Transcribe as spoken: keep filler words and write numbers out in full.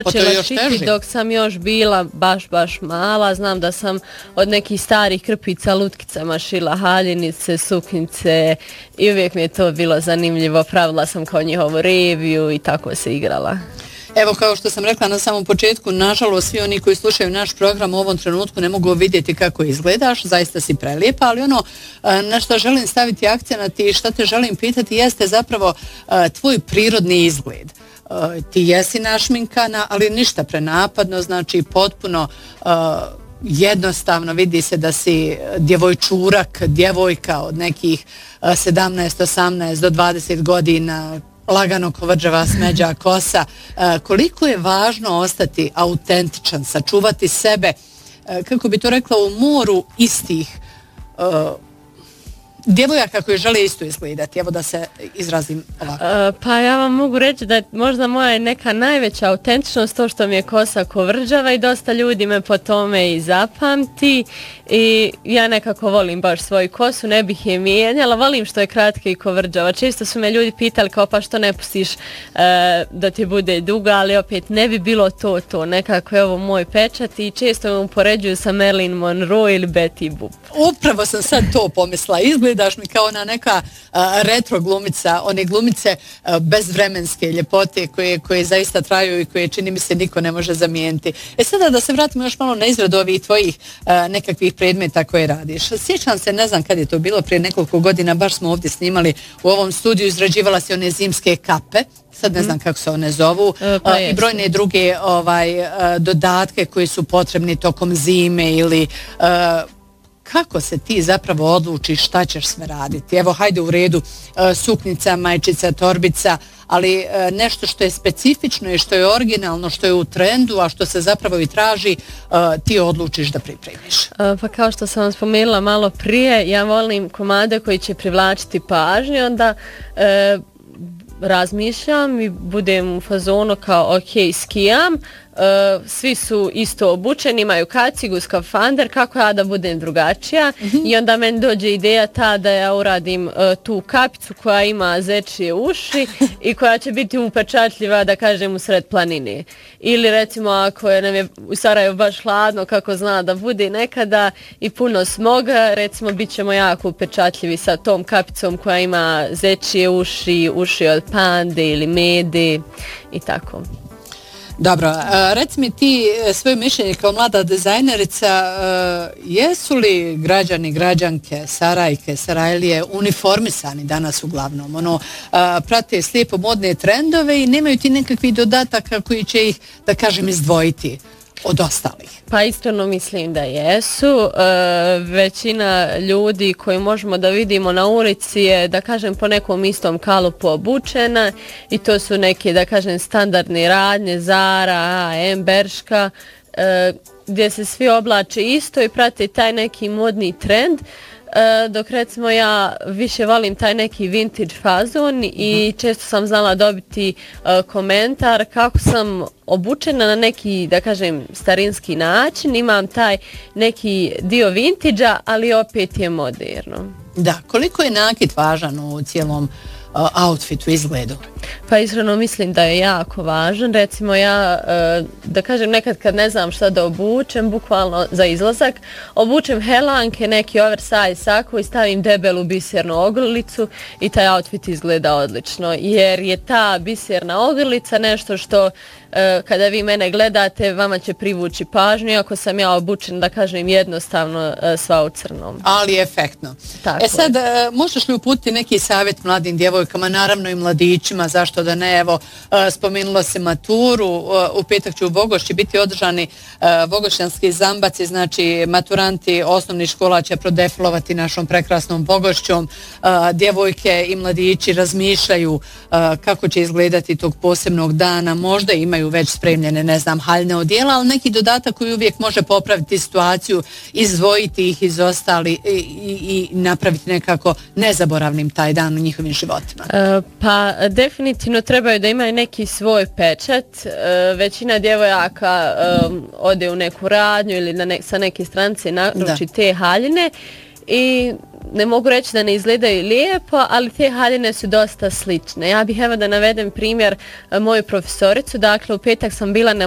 Pa to je još teži. Dok sam još bila baš, baš mala, znam da sam od nekih starih krpica lutkicama šila haljinice, suknice i uvijek mi je to bilo zanimljivo. Pravila sam kao njihovu reviju i tako se igrala. Evo, kao što sam rekla na samom početku, nažalost svi oni koji slušaju naš program u ovom trenutku ne mogu vidjeti kako izgledaš, zaista si prelijepa, ali ono na što želim staviti akcenat i što te želim pitati jeste zapravo tvoj prirodni izgled. Ti jesi našminkana, ali ništa prenapadno, znači potpuno jednostavno, vidi se da si djevojčurak, djevojka od nekih sedamnaest, osamnaest do dvadeset godina, lagano kovrđava smeđa kosa. Koliko je važno ostati autentičan, sačuvati sebe, kako bi to rekla, u moru istih djevojaka koji žele isto izgledati, evo da se izrazim ovako. Uh, pa ja vam mogu reći da je možda moja neka najveća autentičnost to što mi je kosa kovrđava i dosta ljudi me po tome i zapamti i ja nekako volim baš svoju kosu, ne bih je mijenjala, volim što je kratka i kovrđava. Često su me ljudi pitali kao pa što ne pustiš uh, da ti bude duga, ali opet ne bi bilo to to, nekako je ovo moj pečat i često me upoređuju sa Marilyn Monroe ili Betty Boop. Upravo sam sad to pomisla, izgledaš mi kao ona neka a, retro glumica, one glumice a, bezvremenske ljepote koje, koje zaista traju i koje čini mi se niko ne može zamijeniti. E sada da se vratimo još malo na izradu ovih tvojih a, nekakvih predmeta koje radiš. Sjećam se, ne znam kad je to bilo, prije nekoliko godina, baš smo ovdje snimali u ovom studiju, izrađivala si one zimske kape, sad ne znam kako se one zovu, e, pa i brojne druge ovaj, dodatke koji su potrebni tokom zime ili a, kako se ti zapravo odlučiš šta ćeš sve raditi? Evo, hajde u redu, suknica, majčica, torbica, ali nešto što je specifično i što je originalno, što je u trendu, a što se zapravo i traži, ti odlučiš da pripremiš. Pa kao što sam vam spomenula malo prije, ja volim komade koji će privlačiti pažnju, onda e, razmišljam i budem u fazonu kao ok, skijam, Uh, svi su isto obučeni, imaju kacigu, skafander, kako ja da budem drugačija mm-hmm. i onda meni dođe ideja ta da ja uradim uh, tu kapicu koja ima zečije uši i koja će biti upečatljiva, da kažem, u sred planine. Ili recimo ako je nam je u Sarajevu baš hladno, kako zna da bude nekada i puno smoga, recimo bit ćemo jako upečatljivi sa tom kapicom koja ima zečije uši, uši od pande ili mede i tako. Dobro, reci mi ti svoje mišljenje kao mlada dizajnerica, jesu li građani, građanke, Sarajke, Sarajlije uniformisani danas uglavnom? Ono, prate slijepo modne trendove i nemaju ti nekakvih dodataka koji će ih, da kažem, izdvojiti od ostalih? Pa iskreno mislim da jesu. E, većina ljudi koji možemo da vidimo na ulici je, da kažem, po nekom istom kalupu obučena i to su neke, da kažem, standardne radnje, Zara, A M, Berška, e, gdje se svi oblače isto i prate taj neki modni trend. E, dok recimo ja više volim taj neki vintage fazon i često sam znala dobiti e, komentar kako sam obučena na neki, da kažem, starinski način, imam taj neki dio vintage-a, ali opet je moderno. Da, koliko je nakit važan u cijelom uh, outfitu, izgledu? Pa iskreno mislim da je jako važan. Recimo ja, da kažem, nekad kad ne znam šta da obučem, bukvalno za izlazak, obučem helanke, neki oversize sako i stavim debelu bisernu ogrlicu i taj outfit izgleda odlično. Jer je ta biserna ogrlica nešto što kada vi mene gledate, vama će privući pažnju, iako sam ja obučen, da kažem, jednostavno sva u crnom. Ali efektno. Tako e sad, je. možeš li uputiti neki savjet mladim djevojkama, naravno i mladićima, zašto da ne, evo, spomenula se maturu, u petak će u Bogošći biti održani bogošćanski zambaci, znači maturanti osnovnih škola će prodefilovati našom prekrasnom Bogošćom, djevojke i mladići razmišljaju kako će izgledati tog posebnog dana, možda imaju već spremljene, ne znam, haljne odijela, ali neki dodatak koji uvijek može popraviti situaciju, izdvojiti ih iz ostali i, i, i napraviti nekako nezaboravnim taj dan u njihovim životima. E, pa definitivno trebaju da imaju neki svoj pečat. E, većina djevojaka e, ode u neku radnju ili na ne, sa neke stranice naruči te haljine i ne mogu reći da ne izgledaju lijepo, ali te haljine su dosta slične. Ja bih evo da navedem primjer moju profesoricu. Dakle, u petak sam bila na